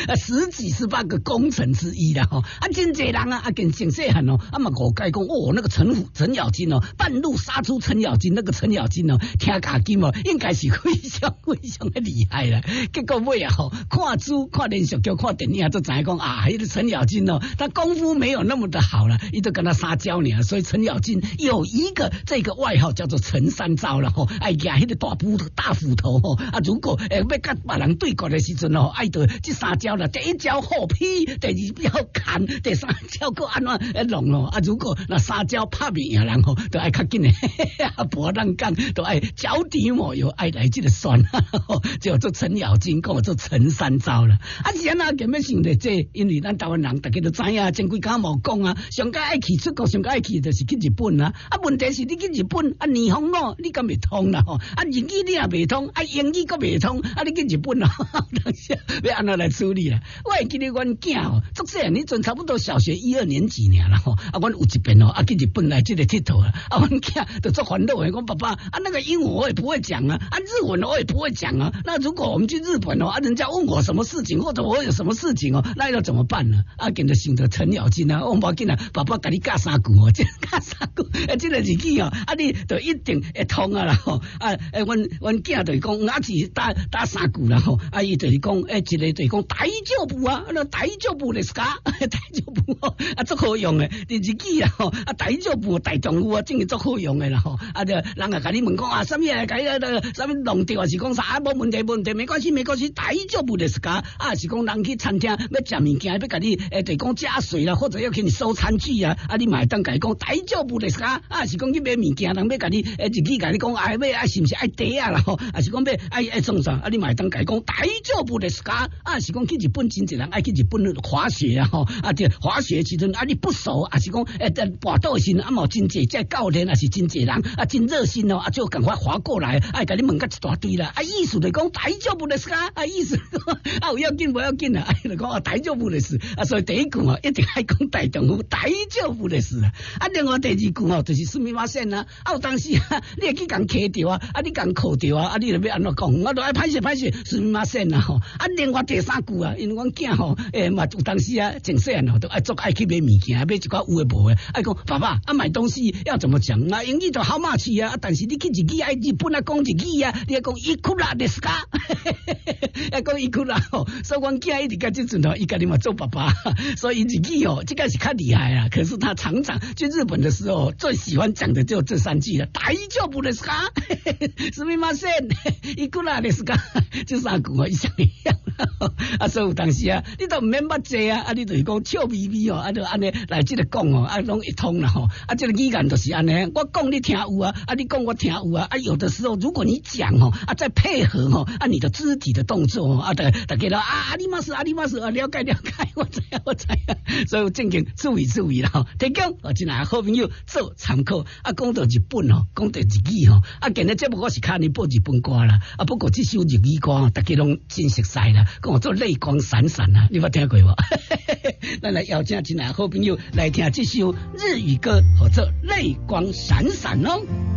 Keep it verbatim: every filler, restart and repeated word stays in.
十几十八个功臣之一啦吼，啊真济人啊，啊跟真细汉哦，啊嘛误解讲哦，那个陈虎程咬金哦，半路杀出程咬金，那个程咬金哦，听假金哦，应该是非常非常的厉害啦。结果尾啊吼，看书、看连续剧、看电影都知影讲啊，迄个程咬金哦，他功夫没有那么的好了，伊都跟他撒娇呢，所以程咬金有一个这个外号叫做陈三招了吼，哎呀，迄个大斧大斧头吼，啊如果诶要跟别人对决的时阵哦，爱到这三招啦，第一招后劈，第二招砍，第三招个安怎诶弄咯，啊如果那三招拍不赢人吼，都爱较紧的，啊无人讲都爱脚底抹油，爱来这个算，叫做程咬金，讲做陈三招啦。啊现在根本想着这，因为咱台湾人大家都知影，前几工无讲啊，上届爱去出国，上届爱去就是去日本啊。啊问题是你去日本啊，二方哦，你敢袂通啦吼？啊日语你也袂通，啊英语ក៏袂通，啊你去日本啊，当时要安怎来处理啦？我会记得阮囝哦，足细汉，你阵差不多小学一二年级尔啦吼。啊，阮有一遍哦，啊去日本来这个佚佗啊，啊阮囝就做烦恼的，讲爸爸啊那个英文我也不会讲啊，啊日文我也不会讲啊。那如果我们去日本哦，啊人家问我什么事情，或者我有什么事情哦，那要怎么办呢？啊，跟着想着程咬金啊，我无要紧啊，爸爸甲你教三句哦，这教三句，啊这个日语哦，啊你就一定会通啊啦吼。啊，诶，阮阮囝就是讲，我是打打三句啦吼。啊，伊就是讲，诶，一个就是讲大丈夫啊，那大丈夫就是假，大丈夫哦，啊足好用诶，日语啊吼，啊大丈夫大丈夫啊，真係足好用诶啦吼。啊，就人啊甲你問講啊，什麼啊，甲你啊，什麼弄掉啊，是講啥啊，冇問題冇問題，沒關係沒關係，大丈夫就是假。啊，是講人去餐廳要食物件，要甲你誒，就講加水啦，或者要給你收餐具啊，啊，你買當甲伊講大丈夫就是假。啊，是講去買物件，人要甲你誒，日語甲你講，啊，要啊，是毋是愛茶啊啦吼？啊，是講要愛愛創啥？啊，你買當甲伊講大丈夫就是假。啊，是講去日本真濟人愛去日本滑雪啊吼，啊，就滑雪時陣啊，你不熟，啊是講誒，滑倒時啊冇真濟，即係教練啊是真濟人，啊真熱心哦，啊就趕快滑過來，啊甲你問個一大堆啦，啊意思就講大丈夫就是假，啊意思啊有要緊無要緊啊，啊就講啊大丈夫就是，啊所以第一句哦一定愛講大丈夫，大丈夫就是啊，啊另外第二句哦就是すみません啊，啊有當時啊你會去講卡掉啊，啊你講扣掉啊，啊你就要安怎講，我就愛歹勢歹勢すみません啊吼，啊另外第三句啊，因為阮囝吼誒嘛有當時啊真細漢吼都愛做愛去買物件，買一寡有誒無誒，愛講爸爸啊買東西要怎麼講啊？英語就好嘛去啊，但是你去日語愛日本啊講日語啊，你要講いくらですか？要講いくら吼，所以阮囝一直到即陣吼，伊家己嘛做爸爸，所以日語吼，這個是較厲害啊。可是他常常去日本的時候，最喜歡講的就這三句了，大丈夫ですか？すみません，いくらですか？這三句我一向一樣。啊，所以有當時啊，你都唔免捌濟啊，啊，你就是講笑眯眯哦，啊，就安尼來這個講哦，啊，攏一通啦吼，啊，這個語言就是安尼，我講你聽有啊，啊，你講我聽有啊，啊，有的時候如果你講哦，啊，再配合哦，啊，你的肢體的動作哦，啊，大大家都啊，阿里馬斯阿里馬斯啊，了解了解，我知我知，所以正經注意注意啦吼，提供哦，真係好朋友做參考，啊，講到日本哦，講到日語吼，啊，今日節目我是看你播日本歌啦，啊，不過這首日語歌大家攏真熟悉啦。跟我做淚光閃閃啊，你有聽過無？咱來邀請真係好朋友來聽這首日語歌，或者淚光閃閃哦。